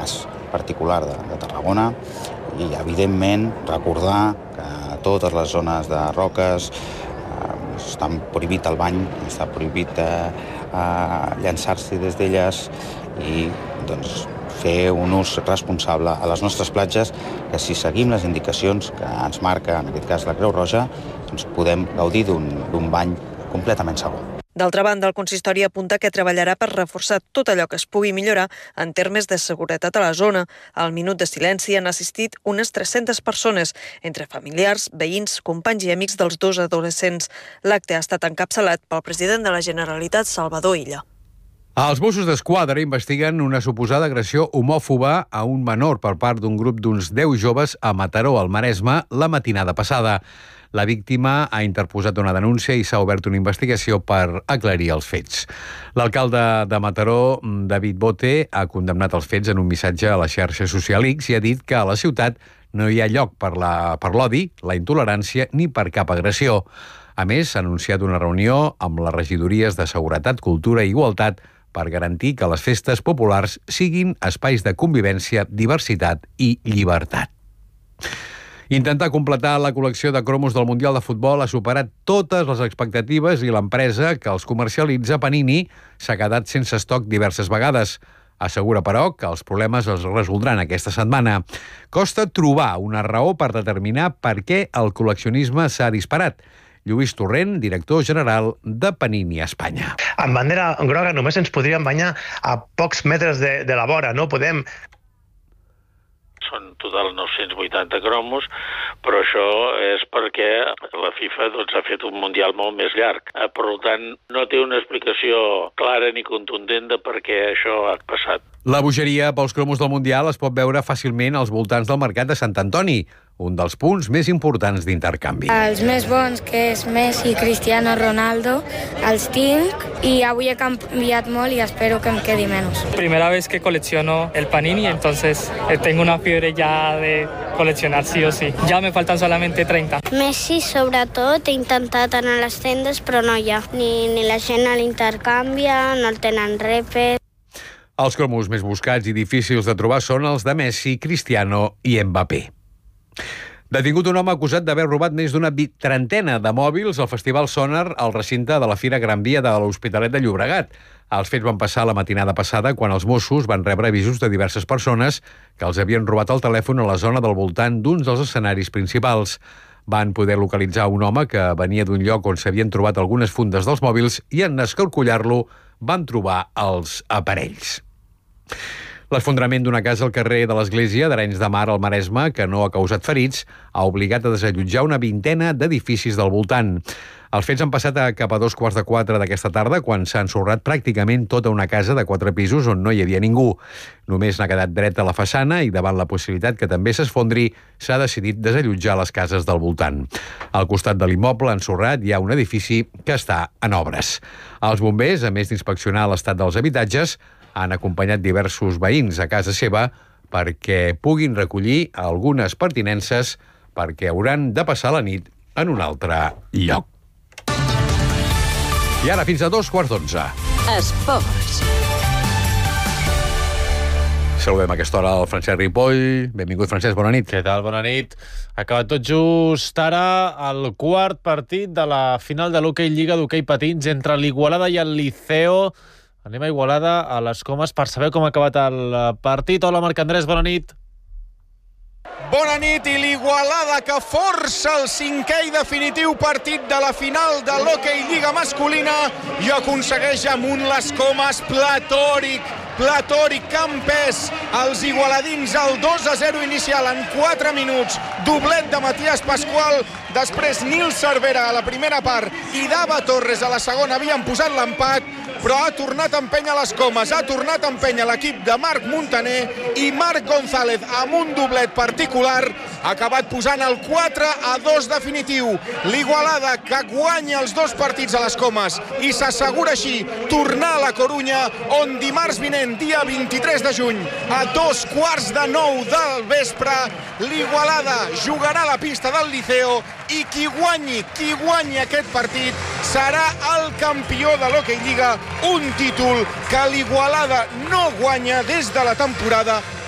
cas particular de Tarragona, i evidentment recordar que a totes les zones de roques està prohibit el bany, està prohibit llançar-s'hi des d'elles i doncs, fer un ús responsable a les nostres platges, que si seguim les indicacions que ens marca, en aquest cas la Creu Roja, doncs podem gaudir d'un bany completament segur. D'altra banda, el consistori apunta que treballarà per reforçar tot allò que es pugui millorar en termes de seguretat a la zona. Al minut de silenci han assistit unes 300 persones, entre familiars, veïns, companys i amics dels dos adolescents. L'acte ha estat encapçalat pel president de la Generalitat, Salvador Illa. Els Mossos d'Esquadra investiguen una suposada agressió homòfoba a un menor per part d'un grup d'uns 10 joves a Mataró, al Maresme, la matinada passada. La víctima ha interposat una denúncia i s'ha obert una investigació per aclarir els fets. L'alcalde de Mataró, David Bote, ha condemnat els fets en un missatge a la xarxa social X i ha dit que a la ciutat no hi ha lloc per l'odi, la intolerància ni per cap agressió. A més, s'ha anunciat una reunió amb les regidories de Seguretat, Cultura i Igualtat per garantir que les festes populars siguin espais de convivència, diversitat i llibertat. Intentar completar la col·lecció de cromos del Mundial de Futbol ha superat totes les expectatives i l'empresa que els comercialitza, Panini, s'ha quedat sense estoc diverses vegades. Assegura, però, que els problemes es resoldran aquesta setmana. Costa trobar una raó per determinar per què el col·leccionisme s'ha disparat. Lluís Torrent, director general de Panini a Espanya. En bandera groga només ens podríem banyar a pocs metres de la vora, no podem... Són total 980 cromos, però això és perquè la FIFA ha fet un Mundial molt més llarg. Per tant, no té una explicació clara ni contundent de per què això ha passat. La bogeria pels cromos del Mundial es pot veure fàcilment als voltants del mercat de Sant Antoni, un dels punts més importants d'intercanvi. Els més bons, que és Messi, Cristiano Ronaldo, els tinc i avui he canviat molt y espero que em quedi menos. Primera vez que colecciono el Panini, entonces tengo una fiebre ya de coleccionar sí o sí. Ya me faltan solamente 30. Messi, sobretot, he intentat anar a les tendes, però no hi ha. Ni la gent l'intercanvia, no el tenen repes. Els cromos més buscats i difícils de trobar són els de Messi, Cristiano i Mbappé. Detingut un home acusat d'haver robat més d'una trentena de mòbils al Festival Sonar al recinte de la Fira Gran Via de l'Hospitalet de Llobregat. Els fets van passar la matinada passada quan els Mossos van rebre avisos de diverses persones que els havien robat el telèfon a la zona del voltant d'uns dels escenaris principals. Van poder localitzar un home que venia d'un lloc on s'havien trobat algunes fundes dels mòbils i en escorcollar-lo van trobar els aparells. L'esfondrament d'una casa al carrer de l'Església d'Arenys de Mar al Maresme, que no ha causat ferits, ha obligat a desallotjar una vintena d'edificis del voltant. Els fets han passat cap a 3:15 d'aquesta tarda, quan s'ha ensorrat pràcticament tota una casa de 4 pisos on no hi havia ningú. Només n'ha quedat dreta la façana i davant la possibilitat que també s'esfondri, s'ha decidit desallotjar les cases del voltant. Al costat de l'immoble ensorrat hi ha un edifici que està en obres. Els bombers, a més d'inspeccionar l'estat dels habitatges, han acompanyat diversos veïns a casa seva perquè puguin recollir algunes pertinences perquè hauran de passar la nit en un altre lloc. I ara fins a 11:15. Esports. Saludem a aquesta hora el Francesc Ripoll. Benvingut, Francesc, bona nit. Què tal? Bona nit. Ha acabat tot just ara el quart partit de la final de l'Hockey Lliga d'hoquei patins entre l'Igualada i el Liceo. Anem a Igualada, a les Comes, per saber com ha acabat el partit. Hola, Marc Andrés, bona nit. Bona nit, i l'Igualada que força el 5è i definitiu partit de la final de l'Hockey Lliga masculina i aconsegueix amb un Les Comes platòric, campès. Els igualadins al 2-0 inicial en 4 minuts. Doblet de Matías Pascual, després Nil Cervera a la primera part i Dava Torres a la segona havien posat l'empat, però ha tornat a empènyer les Comes, ha tornat a empènyer l'equip de Marc Montaner i Marc González amb un doblet particular ha acabat posant el 4-2 definitiu. L'Igualada que guanya els 2 partits a les Comes i s'assegura així tornar a la Corunya, on dimarts vinent, dia 23 de juny, a 8:45 del vespre, l'Igualada jugarà a la pista del Liceo i qui guanyi aquest partit serà el campió de l'Hockey Lliga, un títol que l'Igualada no guanya des de la temporada